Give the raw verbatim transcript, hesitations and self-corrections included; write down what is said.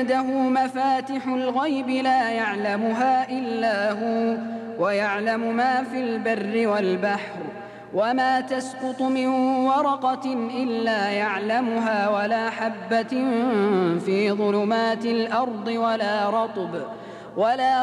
عنده مفاتح الغيب لا يعلمها إلا هو ويعلم ما في البر والبحر وما تسقط من ورقة إلا يعلمها ولا حبة في ظلمات الأرض ولا رطب ولا